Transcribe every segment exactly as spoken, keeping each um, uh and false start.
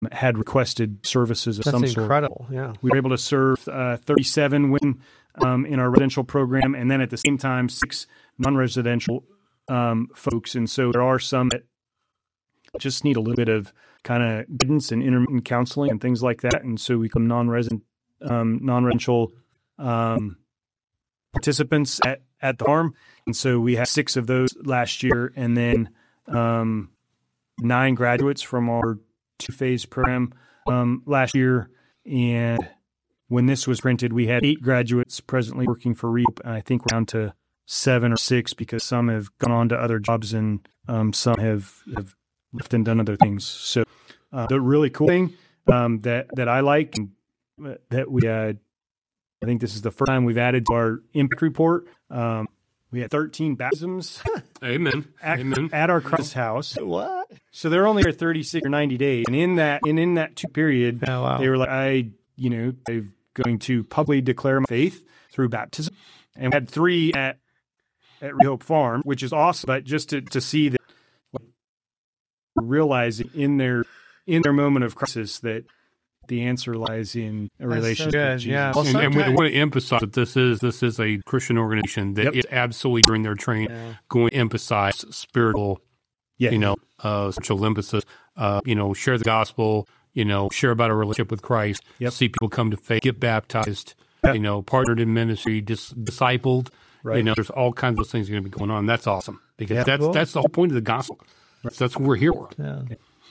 had requested services of That's some sort. incredible. Yeah. We were able to serve uh, thirty-seven women um, in our residential program, and then at the same time, six non-residential um, folks. And so there are some that just need a little bit of kind of guidance and intermittent counseling and things like that. And so we become non-resident, um, non-residential um, participants at, at the farm. And so we had six of those last year, and then um, nine graduates from our two-phase program um, last year. And when this was printed, we had eight graduates presently working for REAP, and I think we're down to seven or six because some have gone on to other jobs and um, some have, have left and done other things. So uh, the really cool thing um, that that I like and that we had, I think this is the first time we've added to our impact report. Um, we had thirteen baptisms. Amen. At, Amen. at our Christ house. What? So they're only here thirty-six or ninety days, and in that and in that two period, Oh, wow. they were like, I, you know, they're going to publicly declare my faith through baptism, and we had three at at Rehope Farm, which is awesome. But just to, to see that, like, realizing in their in their moment of crisis that the answer lies in a That's relationship so good, with Jesus. yeah. Well, And, and we sometimes- want to emphasize that this is this is a Christian organization that Yep. is absolutely during their training Yeah. going to emphasize spiritual, Yeah. you know, uh, spiritual emphasis. Uh, you know, share the gospel. You know, share about a relationship with Christ. Yep. See people come to faith, get baptized. Yep. You know, partnered in ministry, dis- discipled. Right. You know, there's all kinds of things going to be going on. That's awesome because Yeah. that's Cool. that's the whole point of the gospel. That's what we're here for. Yeah.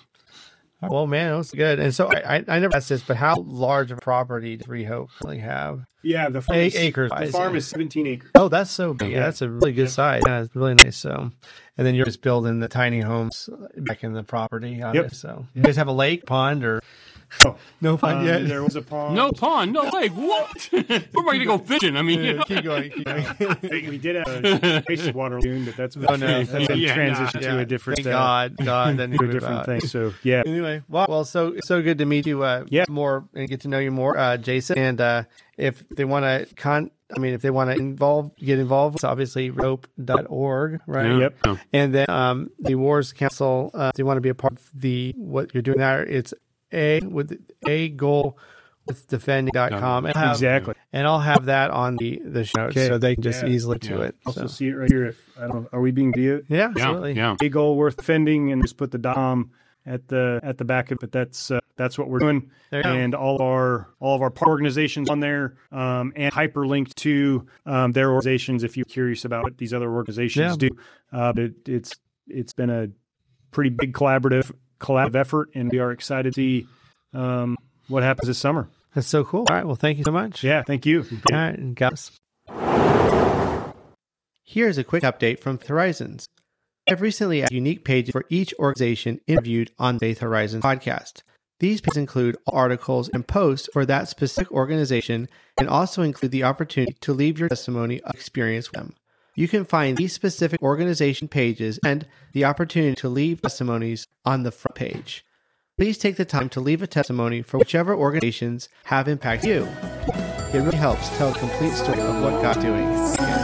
Well, man, that was good. And so I, I, I never asked this, but how large of a property does Rehope really have? Yeah, the farm, A- is, acres, the I farm see. is seventeen acres. Oh, that's so big. Yeah, Yeah. that's a really good size. Yeah, it's really nice. So, and then you're just building the tiny homes back in the property. On Yep. it, so, you guys have a lake, pond, or Oh, no pond um, yet? there was a pond. No pond, no lake. What? We're going to go fishing. I mean, you know. Keep going. Keep going. we did have a wastewater lagoon, but that's Oh, no. that's been Yeah, transitioned Yeah. to a different Thank uh, God, God, then to a different thing. So yeah, Anyway, well, well, so so good to meet you. Uh, Yeah. more and get to know you more, uh, Jason. And uh, if they want to con, I mean, if they want to involve, get involved, it's obviously rope dot org, right? Yeah. Yep. Yeah. And then um, the Wars Council, uh, if you want to be a part of the what you're doing there, it's a with a goal with defending dot com. And I'll have- exactly. And I'll have that on the the show notes Okay. so they can just Yeah. easily to Yeah. it. Also So. see it right here. If I don't know, are we being videoed? Yeah, Yeah, absolutely. yeah. A goal worth defending, and just put the dom at the at the back of it. But that's uh, that's what we're doing, There you go. and all of our all of our partner organizations on there, um, and hyperlinked to um, their organizations if you're curious about what these other organizations Yeah. do. Uh, but it's it's been a pretty big collaborative collaborative effort, and we are excited to see um, what happens this summer. That's so cool. All right. Well, thank you so much. Yeah, thank you. All right, and guys. Here's a quick update from Horizons. I've recently added unique pages for each organization interviewed on Faith Horizons podcast. These pages include all articles and posts for that specific organization and also include the opportunity to leave your testimony of experience with them. You can find these specific organization pages and the opportunity to leave testimonies on the front page. Please take the time to leave a testimony for whichever organizations have impacted you. It really helps tell a complete story of what God's doing.